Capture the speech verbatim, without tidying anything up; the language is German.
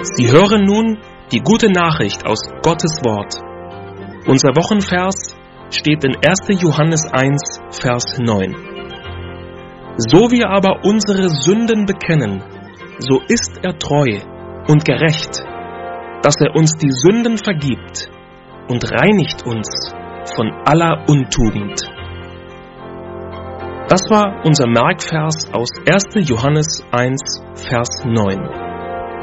Sie hören nun die gute Nachricht aus Gottes Wort. Unser Wochenvers steht in erster Johannes eins, Vers neun. So wir aber unsere Sünden bekennen, so ist er treu und gerecht, dass er uns die Sünden vergibt und reinigt uns von aller Untugend. Das war unser Merkvers aus erster Johannes eins, Vers neun.